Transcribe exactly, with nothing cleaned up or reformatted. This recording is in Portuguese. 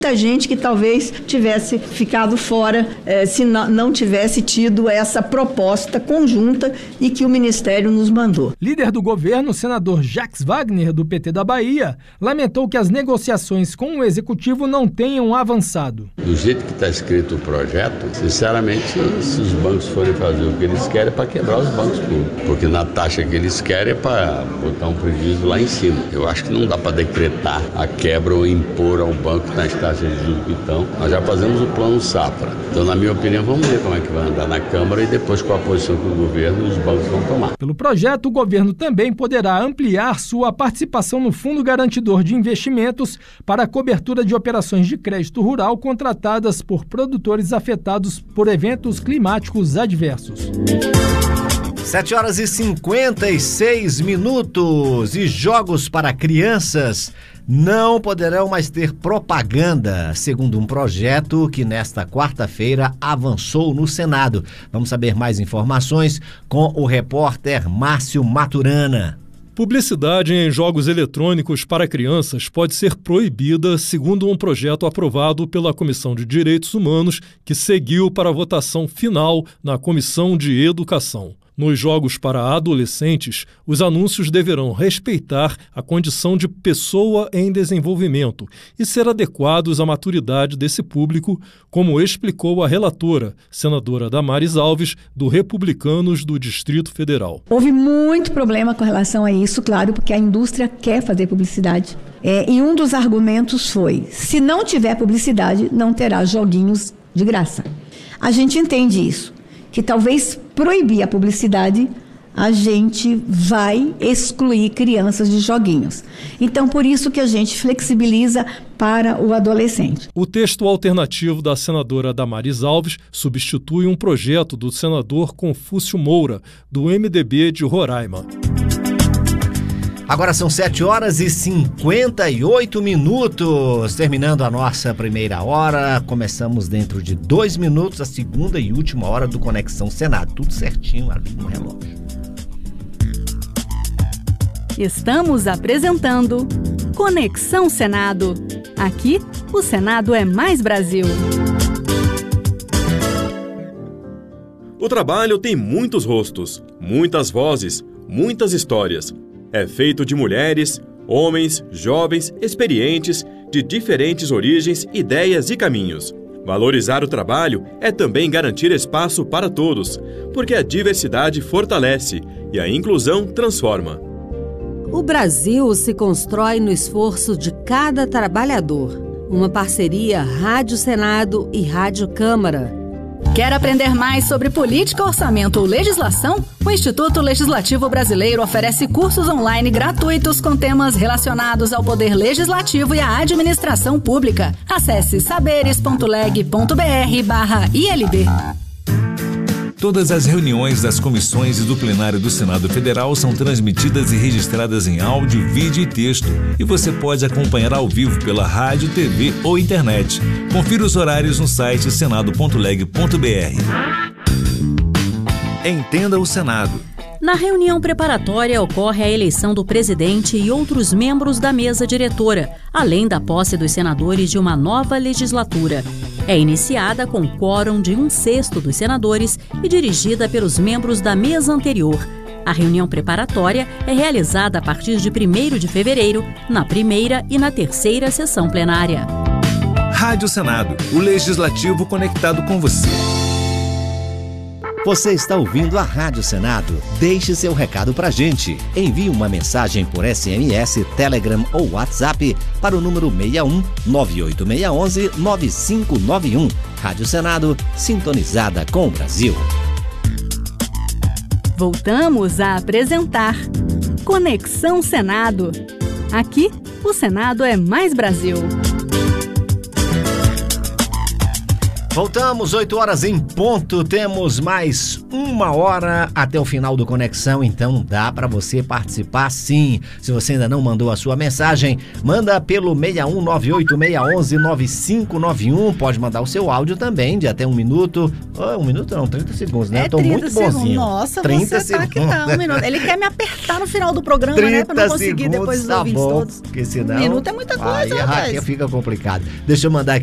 Muita gente que talvez tivesse ficado fora eh, se não, não tivesse tido essa proposta conjunta e que o Ministério nos mandou. Líder do governo, o senador Jacques Wagner, do P T da Bahia, lamentou que as negociações com o Executivo não tenham avançado. Do jeito que está escrito o projeto, sinceramente, se os bancos forem fazer o que eles querem, é para quebrar os bancos públicos. Porque na taxa que eles querem é para botar um prejuízo lá em cima. Eu acho que não dá para decretar a quebra ou impor ao banco nas taxas de juros que estão. Nós já fazemos o plano Safra. Então, na minha opinião, vamos ver como é que vai andar na Câmara e depois qual a posição que o governo e os bancos vão tomar. Pelo projeto, o governo também poderá ampliar sua participação no Fundo Garantidor de Investimentos para a cobertura de operações de crédito rural contratadas por produtores afetados por eventos climáticos adversos. sete horas e cinquenta e seis minutos e jogos para crianças não poderão mais ter propaganda, segundo um projeto que nesta quarta-feira avançou no Senado. Vamos saber mais informações com o repórter Márcio Maturana. Publicidade em jogos eletrônicos para crianças pode ser proibida, segundo um projeto aprovado pela Comissão de Direitos Humanos, que seguiu para a votação final na Comissão de Educação. Nos jogos para adolescentes, os anúncios deverão respeitar a condição de pessoa em desenvolvimento e ser adequados à maturidade desse público, como explicou a relatora, senadora Damares Alves, do Republicanos do Distrito Federal. Houve muito problema com relação a isso, claro, porque a indústria quer fazer publicidade. É, e um dos argumentos foi, se não tiver publicidade, não terá joguinhos de graça. A gente entende isso, que talvez proibir a publicidade, a gente vai excluir crianças de joguinhos. Então, por isso que a gente flexibiliza para o adolescente. O texto alternativo da senadora Damares Alves substitui um projeto do senador Confúcio Moura, do M D B de Roraima. Agora são sete horas e cinquenta e oito minutos, terminando a nossa primeira hora. Começamos dentro de dois minutos a segunda e última hora do Conexão Senado. Tudo certinho ali no relógio. Estamos apresentando Conexão Senado. Aqui, o Senado é mais Brasil. O trabalho tem muitos rostos, muitas vozes, muitas histórias. É feito de mulheres, homens, jovens, experientes, de diferentes origens, ideias e caminhos. Valorizar o trabalho é também garantir espaço para todos, porque a diversidade fortalece e a inclusão transforma. O Brasil se constrói no esforço de cada trabalhador. Uma parceria Rádio Senado e Rádio Câmara. Quer aprender mais sobre política, orçamento ou legislação? O Instituto Legislativo Brasileiro oferece cursos online gratuitos com temas relacionados ao poder legislativo e à administração pública. Acesse saberes.leg.br barra ILB. Todas as reuniões das comissões e do plenário do Senado Federal são transmitidas e registradas em áudio, vídeo e texto, e você pode acompanhar ao vivo pela rádio, T V ou internet. Confira os horários no site senado ponto leg ponto br. Entenda o Senado. Na reunião preparatória ocorre a eleição do presidente e outros membros da mesa diretora, além da posse dos senadores de uma nova legislatura. É iniciada com quórum de um sexto dos senadores e dirigida pelos membros da mesa anterior. A reunião preparatória é realizada a partir de primeiro de fevereiro, na primeira e na terceira sessão plenária. Rádio Senado, o Legislativo conectado com você. Você está ouvindo a Rádio Senado? Deixe seu recado pra gente. Envie uma mensagem por S M S, Telegram ou WhatsApp para o número seis um nove oito seis um um nove cinco nove um. Rádio Senado, sintonizada com o Brasil. Voltamos a apresentar Conexão Senado. Aqui, o Senado é mais Brasil. Voltamos, oito horas em ponto, temos mais uma hora até o final do Conexão, então dá para você participar sim. Se você ainda não mandou a sua mensagem, manda pelo seis um nove oito seis um um nove cinco nove um, pode mandar o seu áudio também, de até um minuto, oh, um minuto não, trinta segundos, né? É Eu tô muito bonzinho. Segundos. Nossa, trinta você tá segundos. que tá, um minuto. Ele quer me apertar no final do programa, né, pra não conseguir depois dos tá ouvintes bom, todos. Porque senão, um minuto é muita coisa, aí a rapaz. Raquel fica complicado. Deixa eu mandar aqui